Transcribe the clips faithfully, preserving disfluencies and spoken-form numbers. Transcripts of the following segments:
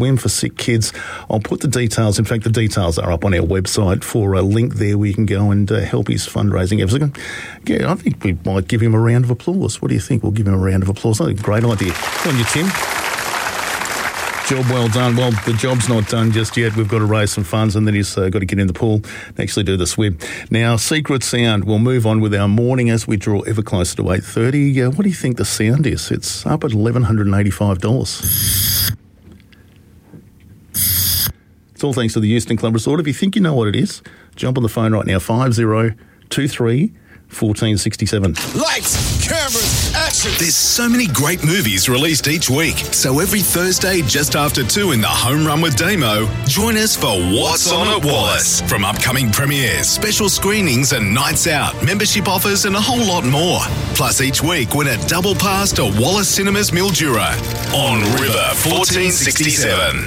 Swim for sick kids. I'll put the details, in fact, the details are up on our website for a link there where you can go and uh, help his fundraising efforts. Yeah, I think we might give him a round of applause. What do you think? We'll give him a round of applause. I think great idea. Come on, you, Tim. Job well done. Well, the job's not done just yet. We've got to raise some funds and then he's uh, got to get in the pool and actually do the swim. Now, Secret Sound, we'll move on with our morning as we draw ever closer to eight thirty. Uh, what do you think the sound is? It's up at eleven eighty-five dollars. It's all thanks to the Euston Club Resort. If you think you know what it is, jump on the phone right now, five zero two three, one four six seven. Lights, cameras, action. There's so many great movies released each week. So every Thursday just after two in the Home Run with Damo, join us for What's On at Wallace. From upcoming premieres, special screenings and nights out, membership offers and a whole lot more. Plus each week win a double pass to Wallace Cinemas Mildura on River fourteen sixty-seven.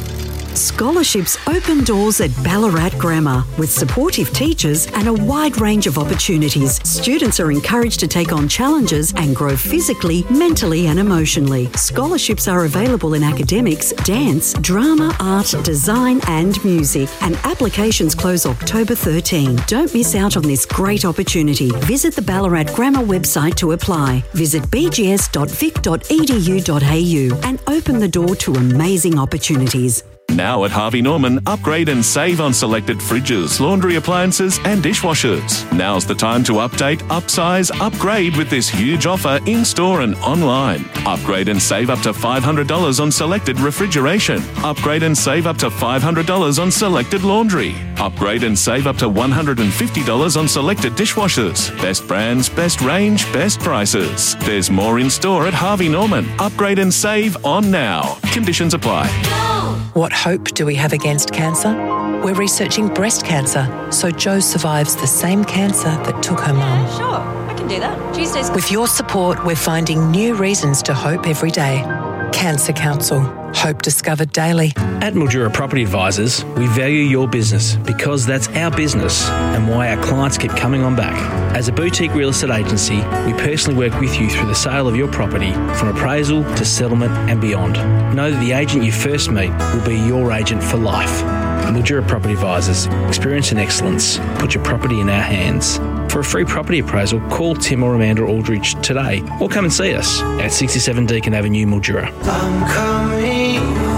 Scholarships open doors at Ballarat Grammar. With supportive teachers and a wide range of opportunities, students are encouraged to take on challenges and grow physically, mentally and emotionally. Scholarships are available in academics, dance, drama, art, design and music, and applications close October thirteenth. Don't miss out on this great opportunity. Visit the Ballarat Grammar website to apply. Visit b g s dot vic dot e d u dot a u and open the door to amazing opportunities. Now at Harvey Norman, upgrade and save on selected fridges, laundry appliances and dishwashers. Now's the time to update, upsize, upgrade with this huge offer in-store and online. Upgrade and save up to five hundred dollars on selected refrigeration. Upgrade and save up to five hundred dollars on selected laundry. Upgrade and save up to one hundred fifty dollars on selected dishwashers. Best brands, best range, best prices. There's more in-store at Harvey Norman. Upgrade and save on now. Conditions apply. What hope do we have against cancer? We're researching breast cancer, so Jo survives the same cancer that took her mum. Yeah, sure, I can do that. Tuesdays. With your support, we're finding new reasons to hope every day. Cancer Council. Hope discovered daily. At Mildura Property Advisors, we value your business because that's our business and why our clients keep coming on back. As a boutique real estate agency, we personally work with you through the sale of your property, from appraisal to settlement and beyond. Know that the agent you first meet will be your agent for life. Mildura Property Advisors, experience and excellence. Put your property in our hands. For a free property appraisal, call Tim or Amanda Aldridge today or come and see us at sixty-seven Deakin Avenue, Mildura. I'm coming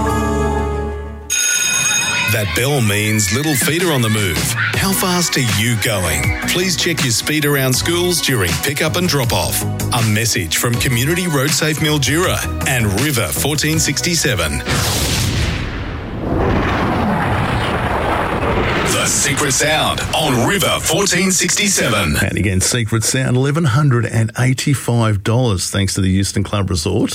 home. That bell means little feet are on the move. How fast are you going? Please check your speed around schools during pick-up and drop-off. A message from Community Road Safe Mildura and River fourteen sixty-seven. The Secret Sound on River fourteen sixty-seven. And again, Secret Sound, eleven eighty-five dollars thanks to the Euston Club Resort.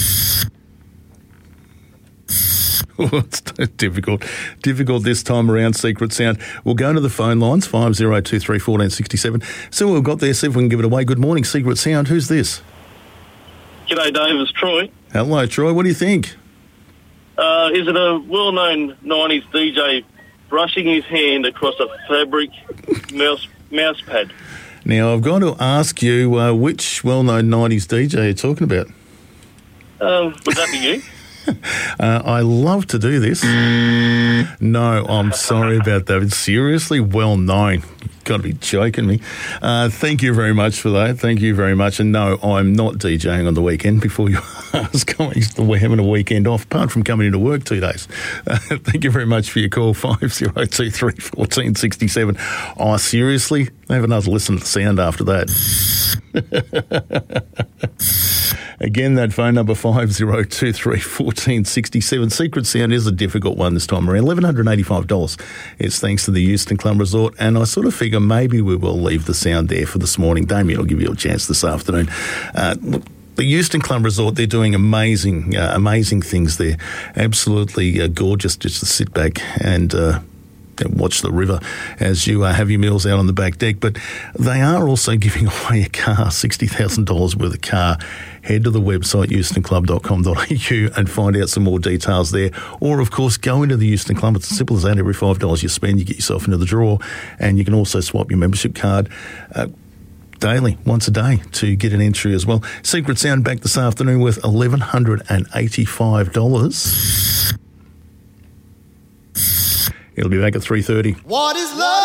Oh, it's difficult. Difficult this time around, Secret Sound. We'll go to the phone lines, five zero two three, one four six seven. So we've got there, see if we can give it away. Good morning, Secret Sound. Who's this? G'day, Dave. It's Troy. Hello, Troy. What do you think? Uh, is it a well-known nineties D J brushing his hand across a fabric mouse mouse pad? Now, I've got to ask you uh, which well-known nineties D J you're talking about. Um, would that be you? uh, I love to do this. No, I'm sorry about that. It's seriously well known. You've got to be joking me. Uh, thank you very much for that. Thank you very much. And no, I'm not DJing on the weekend before you ask. We're having a weekend off, apart from coming into work two days. Uh, thank you very much for your call, five zero two three, one four six seven. Oh, seriously? Have another listen to the sound after that. Again, that phone number, five zero two three, one four six seven. Secret Sound is a difficult one this time around. eleven eighty-five dollars. It's thanks to the Euston Club Resort, and I sort of figure maybe we will leave the sound there for this morning. Damien will give you a chance this afternoon. Uh, look, the Euston Club Resort, they're doing amazing, uh, amazing things there. Absolutely uh, gorgeous just to sit back and Uh, watch the river as you uh, have your meals out on the back deck. But they are also giving away a car, sixty thousand dollars worth of car. Head to the website, euston club dot com dot a u, and find out some more details there. Or, of course, go into the Euston Club. It's as simple as that. Every five dollars you spend, you get yourself into the draw. And you can also swap your membership card uh, daily, once a day, to get an entry as well. Secret Sound back this afternoon with eleven eighty-five dollars. It'll be back at three thirty. What is love?